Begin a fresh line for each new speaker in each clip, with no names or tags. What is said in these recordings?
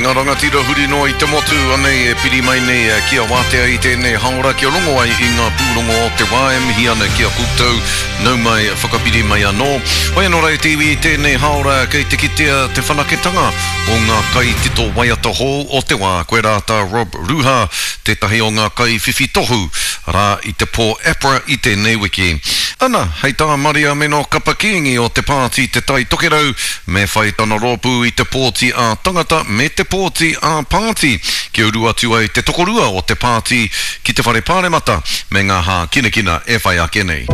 ngā rangatira huri no I te motu anei e piri mai nei kia wātea I tēnei haora kia rongo ai I ngā pūrongo o te wae mihi ana kia koutou nau mai whakapiri mai anō. Hoi anō rei tiwi I tēnei haora kei te kitea te whanaketanga o ngā kai tito waiata hou o te wā. Koe rāta Rob Ruha, tētahi o ngā kai whiwhi tohu rā I te pō APRA I tēnei wiki. Ana, hei tā Maria meno kapakiingi o te pāti te tai tokerau me whai tana rōpū I te pōti a tangata me te pōti a pāti. Kia uru atu ai te tokorua o te pāti ki te whare pāremata me ngā hā kinakina e whai ake nei.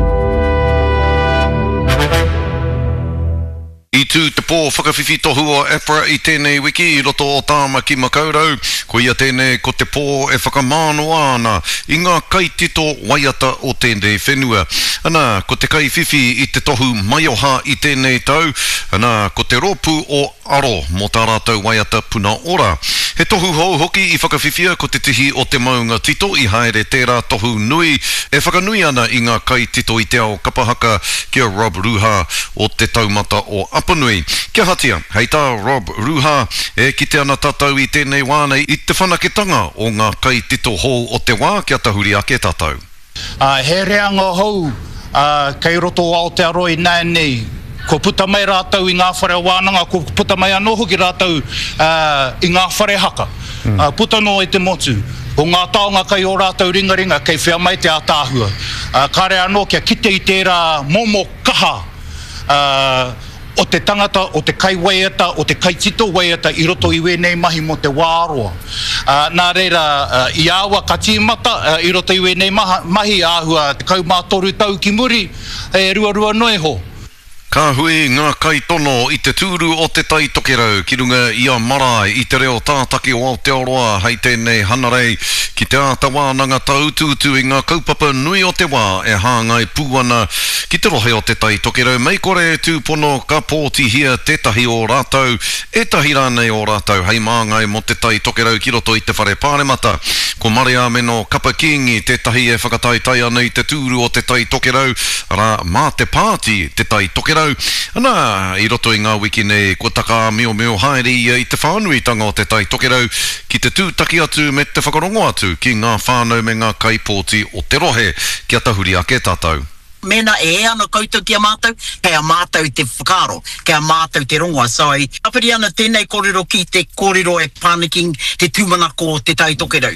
I tū te pō whakawhiwhi tohu o APRA I tēnei wiki I roto o tāma ki makaurau, ko ia tēnei ko te pō e whakamānoa ana I ngā kaitito waiata o tēnei whenua. Ana, ko te kaiwhiwhi I te tohu maioha I tēnei tau, ana, ko te rōpū o aro mo tā rātou waiata puna ora. He tohu hou hoki I whakawhiwhia ko te tihi o te maunga tito I haere tērā tohu nui, e whakanui ana I ngā kaitito I te ao kapahaka kia Rob Ruha o te taumata o Apanui. Kia hatia, hei tā Rob Ruha e kite ana tātou I tēnei wānei I te whanaketanga o ngā kai tito hou o te wā kia tahuri ake tātou.
He reanga hou kei roto ao te aroi nai nei. Ko puta mai rātou I ngā whare wānanga, ko puta mai anō hoki rātou I ngā whare haka. Puta no I te motu. O ngā taonga kai o rātou ringaringa kei whia mai te ātāhua. Kare anō kia kite I tērā momo kaha o te tangata, o te kai waiata, o te kai tito waiata I roto I wenei mahi mo te wāroa. Nā reira, I awa ka tīmata, I roto I wenei mahi āhua te kaumātoru tau ki muri, e rua noe ho.
Ka hui ngā kai tono I te tūru o te tai tokerau ki runga I a marae I te reo tātaki o Aotearoa hei tēnei hanarei ki te āta wānanga taututu I ngā kaupapa nui o te wā e hāngai pūana ki te rohe o te tai tokerau mei kore tūpono ka pōti hia tētahi o rātou e tahi rānei o rātou hei māngai mo te tai tokerau ki roto I te whare pāremata ko Maria meno kapakiingi tētahi e whakataitai ana I te tūru o te tai tokerau rā mā te pāti te tai tokerau. Ana, I roto I ngā wiki nei, ko taka mio haere I te whānuitanga o te tai tokerau ki te tūtaki atu me te whakarongo atu ki ngā whānau me ngā kaipōti o te rohe kia tahuri ake tātou.
Mena e ana koutou ki a mātou, kei a mātou te whakaro, kei a mātou te rongoa. So, apiri ana tēnei kōrero ki te kōrero e pāniking te tūmanako o te tai tokerau.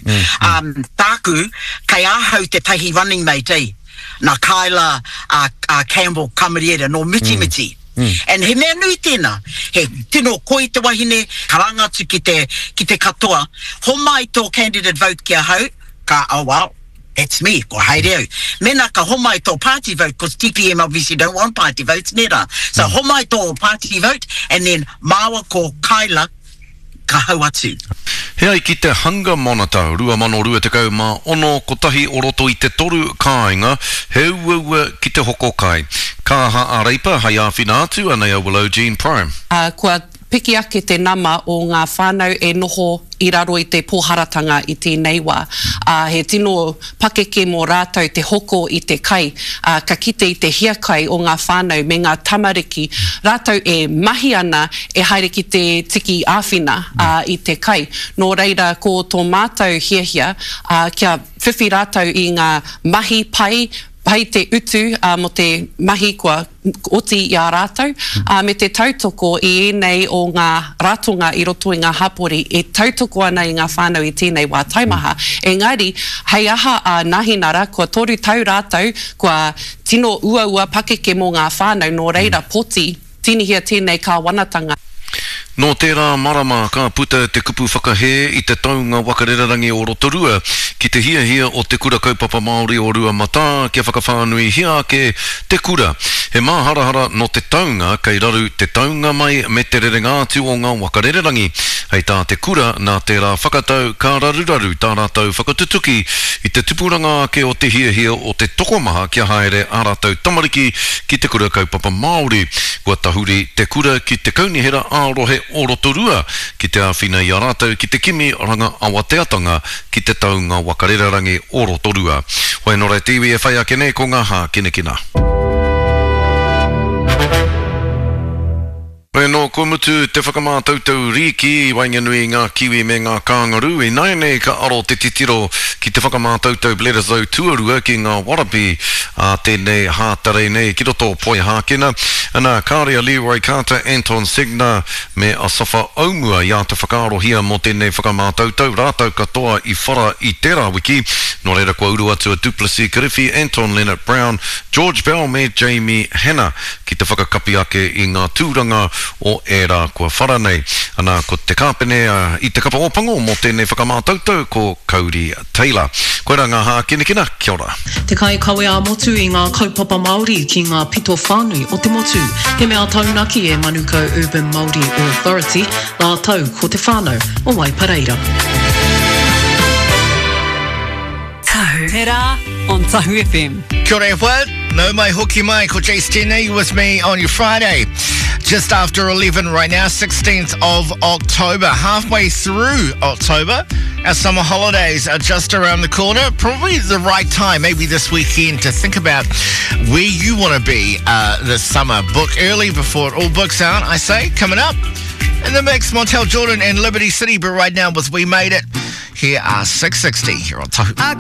Tāku, kei āhau te tahi running mate, na Kyla Campbell Kamariera no Miti. And he mea nui tēnā, he tino koi te wahine, karangatu ki te katoa, ho mai tō candidate vote kia hau, ka oh well, that's me, ko haere au. Mena ka ho mai tō party vote, because TPM obviously don't want party votes, nera. So ho mai tō party vote, and then māua ko Kyla, ka hau atu.
Hea I ki te Hunger Monitor, 2020 mā ono kotahi o roto I te toru kāinga, he ua ki te hoko kai. Ka ha a reipa, hai āwhina atu, anei Willow Jean Prime.
Kua piki ake te nama o ngā whānau e noho I raro I te pōharatanga I tēnei wā. He tino pakeke mō rātou te hoko I te kai, ka kite I te hiakai o ngā whānau me ngā tamariki. Rātou e mahi ana e haere ki te tiki āwhina I te kai. Nō reira ko tō mātou hiahia, kia whiwhi rātou I ngā mahi pai te utu mo te mahi kua oti I a rātou, me te tautoko I enei o ngā ratonga I roto I ngā hapori, e tautoko ana I ngā whānau I tēnei wā taimaha. Engari, hei aha a nahinara, kua toru tau rātou, kua tino ua pakeke mō ngā whānau, no reira poti, tinihia tēnei ka wanatanga.
No tērā marama ka puta te kupu whakahe I te taunga wakarerangi o Rotorua ki te hia o te kura kaupapa Māori o Ruamata kia whakawhānui hia ake te kura. He māharahara no te taunga kei raru te taunga mai me te rerenga atu o ngā wakarerangi. Hei tā te kura nā tērā whakatau ka raruraru tā rātou whakatutuki I te tupuranga ake o te hia o te tokomaha kia haere a rātou tamariki ki te kura kaupapa Māori. Kua tahuri te kura ki te kaunihera ārohe o Rotorua ki te āwhina I a rātou ki te kimi ranga awateatanga ki te taunga wakarerangi o Rotorua. Hoi nō rei tiwi e whai ake nei ko ngā hā kinekina. Koe no kumutu te whakamātautau riki wainganui ngā kiwi me ngā kāngaru e nai nei ka aro te titiro ki te whakamātautau Bledisloe tuarua ki ngā warapi tēnei hātare nei ki roto poi hākena ana Kāria Leroy Carter, Anton Segner me Asafa Aumua i ata whakaarohia mō tēnei whakamātautau rātau katoa i whara i tērā wiki no reira kua uru atu a Duplessis Kirifi, Anton Leonard Brown, George Bell me Jamie Hanna ki te whakakapi ake i ngā tūranga o era kua whara nei. Ana ko te kāpene i te kapa opango mō tēnei whakamātautau ko Cody Taylor. Koera ngā hā kina, kia ora.
Te kai kawe a motu i ngā kaupapa Māori ki ngā pito whānui o te motu. He mea taunaki e Manuka Urban Māori Authority, nā tau ko te whānau o Waipareira.
Tahu. Te rā on Tahu FM.
Kia ora wha, no mai hoki mai, ko Jace Tēnei with me on your Friday. Just after 11 right now, 16th of October, halfway through October. Our summer holidays are just around the corner. Probably the right time, maybe this weekend, to think about where you want to be this summer. Book early before it all books out, I say. Coming up in the mix, Montel Jordan and Liberty City. But right now with We Made It, here are 660 here on Tahu.